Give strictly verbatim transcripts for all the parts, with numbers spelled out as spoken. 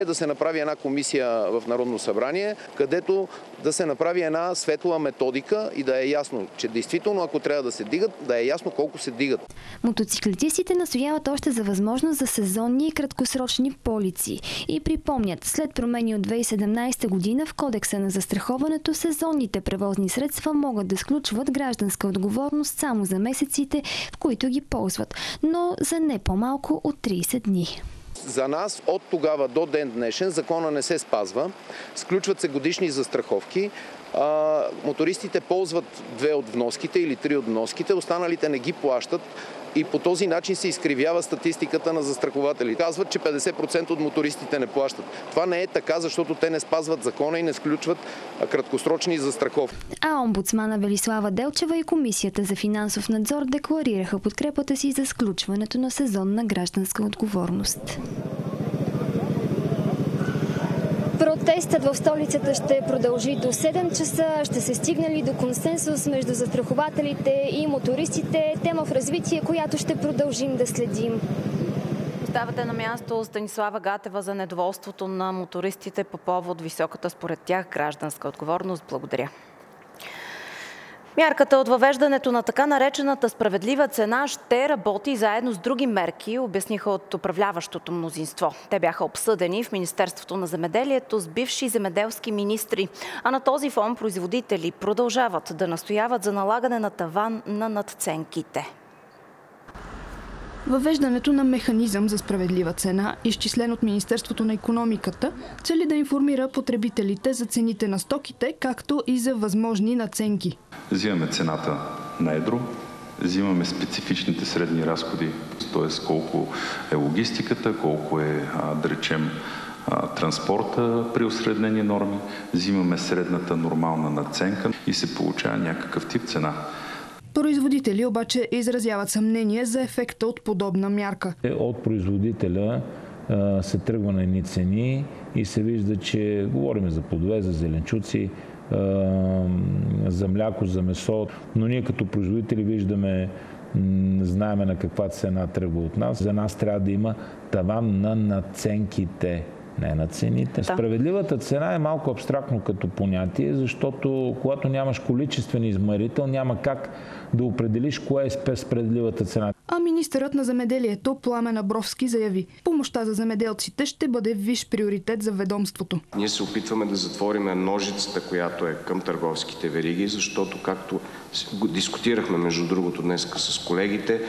Да се направи една комисия в Народно събрание, където да се направи една светла методика и да е ясно, че действително, ако трябва да се дигат, да е ясно колко се дигат. Мотоциклетистите настояват още за възможност за сезонни и краткосрочни полици и припомнят, след промени от две хиляди и седемнадесета година в Кодекса на застраховането, сезонните превозни средства могат да сключват гражданска отговорност само за месеците, в които ги ползват, но за не по-малко от тридесет дни. За нас от тогава до ден днешен закона не се спазва. Сключват се годишни застраховки. А, мотористите ползват две от вноските или три от вноските, останалите не ги плащат и по този начин се изкривява статистиката на застрахователи. Казват, че петдесет процента от мотористите не плащат. Това не е така, защото те не спазват закона и не сключват краткосрочни застраховки. А омбудсмана Велислава Делчева и Комисията за финансов надзор декларираха подкрепата си за сключването на сезонна гражданска отговорност. Протестът в столицата ще продължи до седем часа. Ще се стигне ли до консенсус между застрахователите и мотористите? Тема в развитие, която ще продължим да следим. Оставате на място Станислава Гатева за недоволството на мотористите по повод високата според тях гражданска отговорност. Благодаря. Мярката от въвеждането на така наречената справедлива цена ще работи заедно с други мерки, обясниха от управляващото мнозинство. Те бяха обсъдени в Министерството на земеделието с бивши земеделски министри, а на този фон производители продължават да настояват за налагане на таван на надценките. Въвеждането на механизъм за справедлива цена, изчислен от Министерството на икономиката, цели да информира потребителите за цените на стоките, както и за възможни надценки. Взимаме цената на едро, взимаме специфичните средни разходи, т.е. колко е логистиката, колко е, да речем, транспорта при осреднени норми, взимаме средната нормална надценка и се получава някакъв тип цена. Производители обаче изразяват съмнение за ефекта от подобна мярка. От производителя а, се тръгва на едни цени и се вижда, че говорим за плодове, за зеленчуци, а, за мляко, за месо, но ние като производители виждаме, м, знаеме на каква цена тръгва от нас. За нас трябва да има таван на надценките. Не на цените. Да. Справедливата цена е малко абстрактно като понятие, защото когато нямаш количествен измерител, няма как да определиш кое е справедливата цена. А министърът на земеделието Пламен Абровски заяви: помощта за земеделците ще бъде висш приоритет за ведомството. Ние се опитваме да затворим ножицата, която е към търговските вериги, защото, както дискутирахме между другото днес с колегите,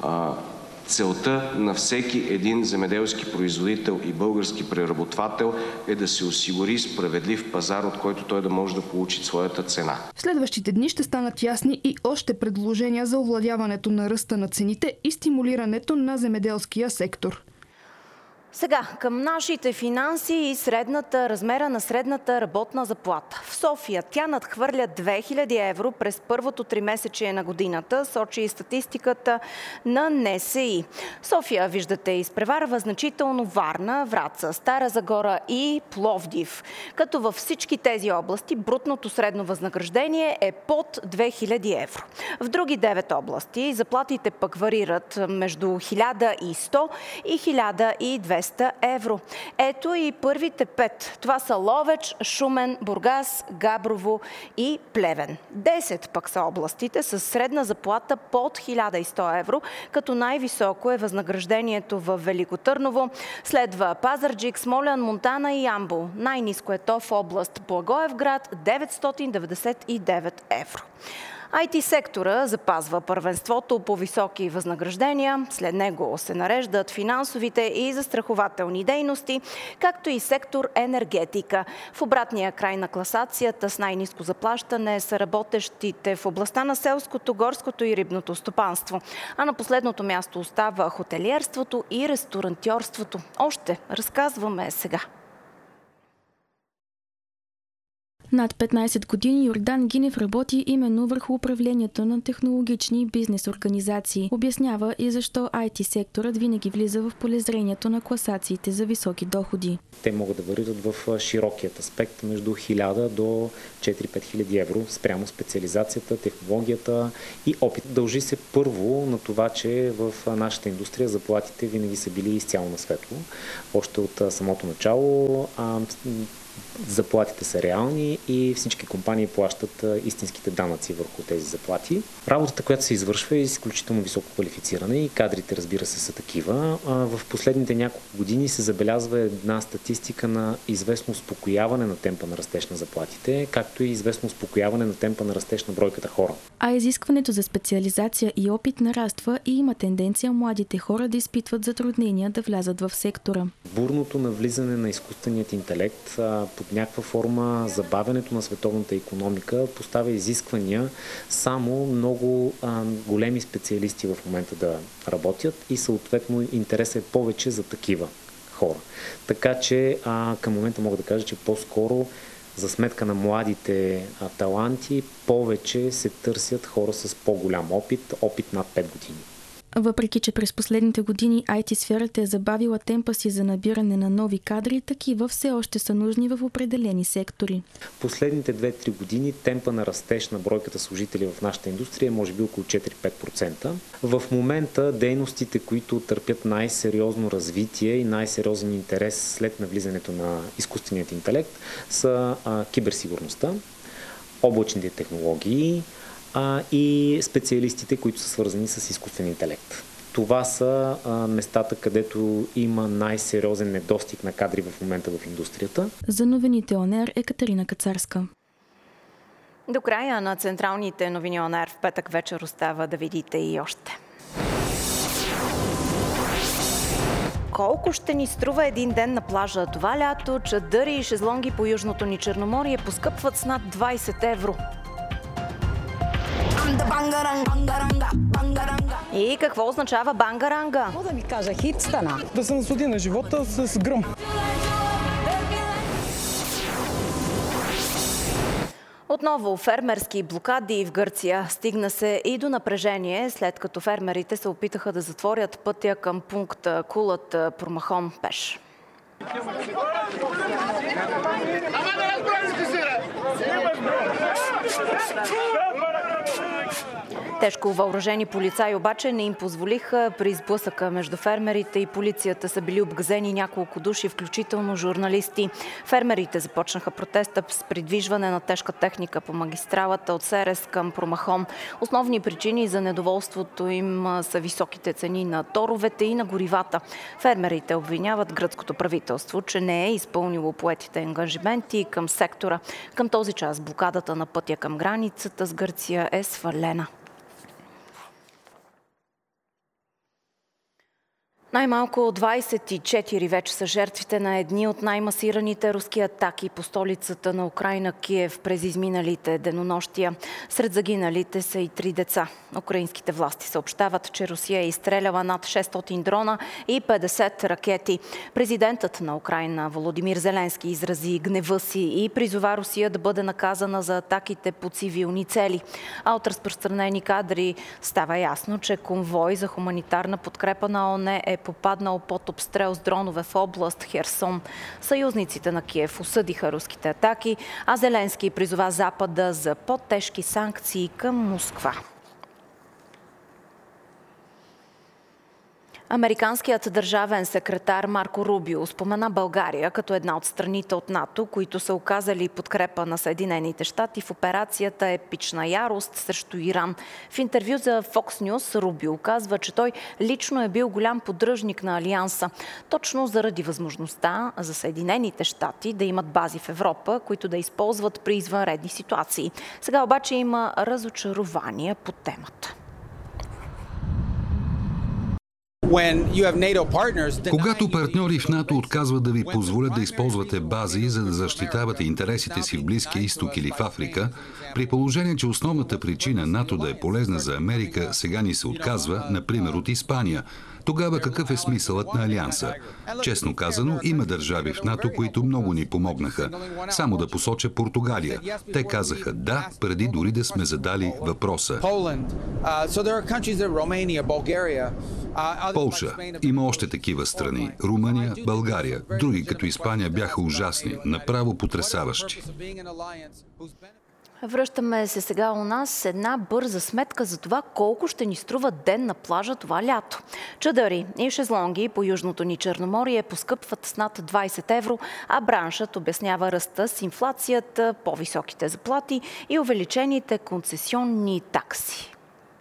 целта на всеки един земеделски производител и български преработвател е да се осигури справедлив пазар, от който той да може да получи своята цена. В следващите дни ще станат ясни и още предложения за овладяването на ръста на цените и стимулирането на земеделския сектор. Сега към нашите финанси и средната, размера на средната работна заплата. В София тя надхвърля две хиляди евро през първото тримесечие на годината, сочи и статистиката на НСИ. София, виждате, изпреварва значително Варна, Враца, Стара Загора и Пловдив. Като във всички тези области брутното средно възнаграждение е под две хиляди евро. В други девет области заплатите пък варират между хиляда и сто и хиляда и двеста евро. Ето и първите пет. Това са Ловеч, Шумен, Бургас, Габрово и Плевен. десет пък са областите с средна заплата под хиляда и сто евро, като най-високо е възнаграждението в Велико Търново. Следва Пазарджик, Смолян, Монтана и Ямбол. Най-ниско е то в област Благоевград – деветстотин деветдесет и девет евро. ай ти сектора запазва първенството по високи възнаграждения. След него се нареждат финансовите и застрахователни дейности, както и сектор енергетика. В обратния край на класацията с най-ниско заплащане са работещите в областта на селското, горското и рибното стопанство. А на последното място остава хотелиерството и ресторантьорството. Още разказваме сега. Над петнайсет години Йордан Гинев работи именно върху управлението на технологични бизнес организации. Обяснява и защо ай ти секторът винаги влиза в полезрението на класациите за високи доходи. Те могат да варират в широкият аспект между хиляда до четири-пет хиляди евро спрямо специализацията, технологията и опит. Дължи се първо на това, че в нашата индустрия заплатите винаги са били изцяло на светло. Още от самото начало а, заплатите са реални и всички компании плащат истинските данъци върху тези заплати. Работата, която се извършва, е изключително високо квалифицирана и кадрите, разбира се, са такива. В последните няколко години се забелязва една статистика на известно успокояване на темпа на растеж на заплатите, както и известно успокояване на темпа на растеж на бройката хора. А изискването за специализация и опит нараства и има тенденция младите хора да изпитват затруднения да влязат в сектора. Бурното навлизане на изкуственият интелект под някаква форма, забавянето на световната икономика поставя изисквания само много а, големи специалисти в момента да работят и съответно интересът е повече за такива хора. Така че а, към момента мога да кажа, че по-скоро за сметка на младите а, таланти повече се търсят хора с по-голям опит, опит над пет години. Въпреки че през последните години ай ти сферата е забавила темпа си за набиране на нови кадри, такива все още са нужни в определени сектори. Последните две-три години темпа на растеж на бройката служители в нашата индустрия е може би около четири-пет процента. В момента дейностите, които търпят най-сериозно развитие и най-сериозен интерес след навлизането на изкуственият интелект са а, киберсигурността, облачните технологии, а, и специалистите, които са свързани с изкуствен интелект. Това са а, местата, където има най-сериозен недостиг на кадри в момента в индустрията. За новините ОНЕР е Катерина Кацарска. До края на централните новини ОНЕР в петък вечер остава да видите и още. Колко ще ни струва един ден на плажа това лято? Чадъри и шезлонги по южното ни Черноморие поскъпват с над двайсет евро. И какво означава бангаранга? Какво да ми кажа, хит стана. Да се наслади на живота с гръм. Отново фермерски блокади в Гърция. Стигна се и до напрежение, след като фермерите се опитаха да затворят пътя към пункта Кулът Промахон Пеш. Тежко въоръжени полицаи обаче не им позволиха. При сблъсъка между фермерите и полицията са били обгазени няколко души, включително журналисти. Фермерите започнаха протеста с придвижване на тежка техника по магистралата от Серес към Промахон. Основни причини за недоволството им са високите цени на торовете и на горивата. Фермерите обвиняват гръцкото правителство, че не е изпълнило поетите ангажименти към сектора. Към този час блокадата на пътя към границата с Гърция е свалена. Най-малко двайсет и четири вече са жертвите на едни от най-масираните руски атаки по столицата на Украйна Киев през изминалите денонощия. Сред загиналите са и три деца. Украинските власти съобщават, че Русия е изстреляла над шестстотин дрона и петдесет ракети. Президентът на Украйна Володимир Зеленски изрази гнева си и призова Русия да бъде наказана за атаките по цивилни цели. А от разпространени кадри става ясно, че конвой за хуманитарна подкрепа на ООН е попаднал под обстрел с дронове в област Херсон. Съюзниците на Киев осъдиха руските атаки, а Зеленски призова Запада за по-тежки санкции към Москва. Американският държавен секретар Марко Рубио спомена България като една от страните от НАТО, които са оказали подкрепа на Съединените щати в операцията Епична ярост срещу Иран. В интервю за Fox News Рубио казва, че той лично е бил голям поддръжник на Алианса, точно заради възможността за Съединените щати да имат бази в Европа, които да използват при извънредни ситуации. Сега обаче има разочарования по темата. Когато партньори в НАТО отказват да ви позволят да използвате бази, за да защитавате интересите си в Близкия изток или в Африка, при положение, че основната причина НАТО да е полезна за Америка сега ни се отказва, например от Испания, Тогава какъв е смисълът на Алианса? Честно казано, има държави в НАТО, които много ни помогнаха. Само да посоча Португалия. Те казаха да, преди дори да сме задали въпроса. Полша. Има още такива страни. Румъния, България. Други като Испания бяха ужасни, направо потресаващи. Връщаме се сега у нас с една бърза сметка за това колко ще ни струва ден на плажа това лято. Чадъри и шезлонги по южното ни Черноморие поскъпват с над двайсет евро, а браншът обяснява ръста с инфлацията, по-високите заплати и увеличените концесионни такси.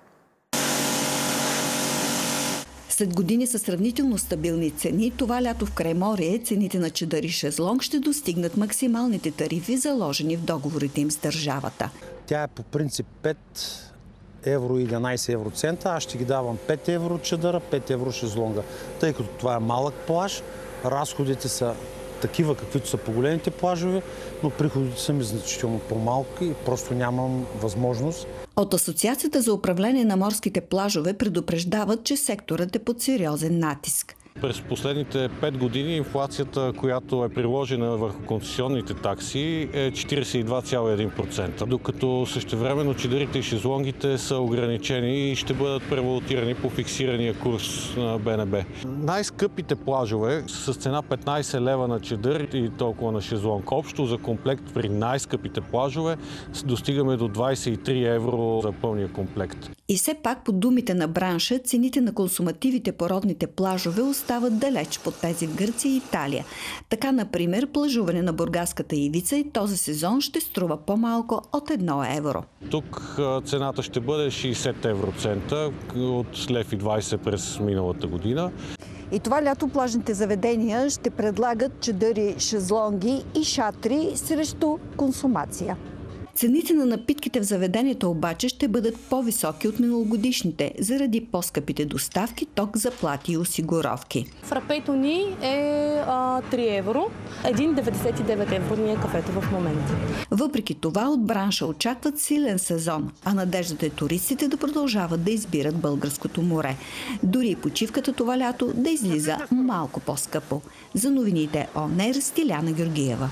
След години със сравнително стабилни цени, това лято в Крайморие цените на чадър и шезлонг ще достигнат максималните тарифи, заложени в договорите им с държавата. Тя е по принцип пет евро и единайсет евроцента. Аз ще ги давам пет евро чадъра, пет евро шезлонга. Тъй като това е малък плаж, разходите са такива, каквито са по големите плажове, но приходите са ми значително по-малки и просто нямам възможност. От Асоциацията за управление на морските плажове предупреждават, че секторът е под сериозен натиск. През последните пет години инфлацията, която е приложена върху концесионните такси, е четирийсет и два цяло и един процента, докато същевременно чадърите и шезлонгите са ограничени и ще бъдат превалутирани по фиксирания курс на Б Н Б. Най-скъпите плажове с цена петнайсет лева на чадър и толкова на шезлонг. Общо за комплект при най-скъпите плажове достигаме до двайсет и три евро за пълния комплект. И все пак, по думите на бранша, цените на консумативите по родните плажове остават далеч под тези в Гърция и Италия. Така, например, плажуване на Бургаската ивица и този сезон ще струва по-малко от едно евро. Тук цената ще бъде шейсет евроцента от лев и двайсет през миналата година. И това лято плажните заведения ще предлагат чадъри, шезлонги и шатри срещу консумация. Цените на напитките в заведението обаче ще бъдат по-високи от миналогодишните, заради по-скъпите доставки, ток, заплати и осигуровки. Фрапето ни е а, три евро, един деветдесет и девет евро ни е кафето в момента. Въпреки това от бранша очакват силен сезон, а надеждата е туристите да продължават да избират българското море. Дори и почивката това лято да излиза малко по-скъпо. За новините ОНЕР, Стиляна Георгиева.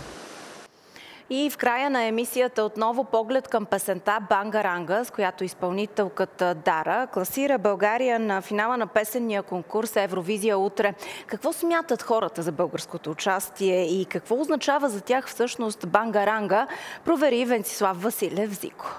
И в края на емисията отново поглед към песента Бангаранга, с която изпълнителката Дара класира България на финала на песенния конкурс Евровизия утре. Какво смятат хората за българското участие и какво означава за тях всъщност Бангаранга, провери Венцислав Василев Зико.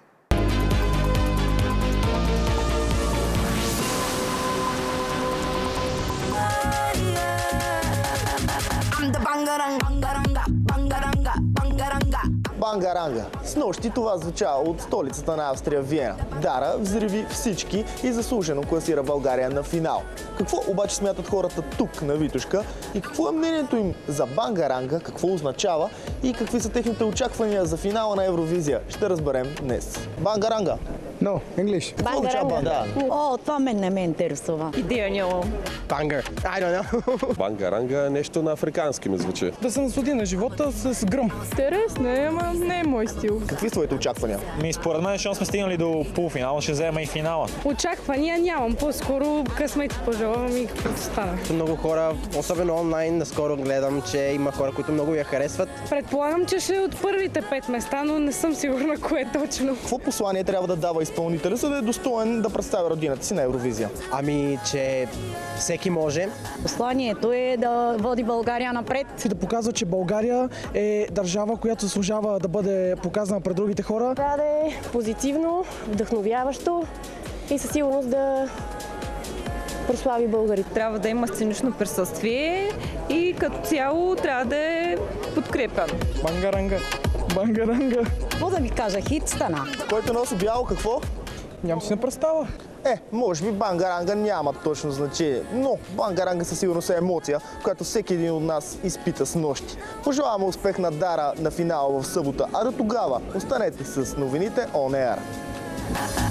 Бангаранга. С нощи това звучава от столицата на Австрия Виена. Дара взриви всички и заслужено класира България на финал. Какво обаче смятат хората тук на Витошка и какво е мнението им за Бангаранга, какво означава и какви са техните очаквания за финала на Евровизия? Ще разберем днес. Бангаранга. No, English. Бангаранга. О, това мен не ме интересува. Идея нямам. Бангар. I don't know. Бангаранга е нещо на африкански ми звучи. Да се наслади на живота с гръм. Интересно е, ама не е мой стил. Какви са твоите очаквания? Ми, според мен, защото сме стигнали до полуфинала, ще взема и финала. Очаквания нямам, по-скоро късмет пожелавам и какво стана. Много хора, особено онлайн, наскоро гледам, че има хора, които много я харесват. Предполагам, че ще е от първите пет места, но не съм сигурна кое точно. Какво послание трябва да дава изпълнителя, за да е достоен да представя родината си на Евровизия? Ами, че всеки може. Посланието е да води България напред. И да показва, че България е държава, която заслужава да бъде показана пред другите хора. Трябва да е позитивно, вдъхновяващо и със сигурност да прослави българите. Трябва да има сценично присъствие и като цяло трябва да е подкрепен. Бангаранга. Бангаранга. Какво да ви кажа, хит стана. Който носи бяло, какво? Нямам си не представа. Е, може би Бангаранга няма точно значение, но Бангаранга със сигурност е емоция, която всеки един от нас изпита с нощи. Пожелаваме успех на Дара на финала в събота, а до тогава останете с новините On Air.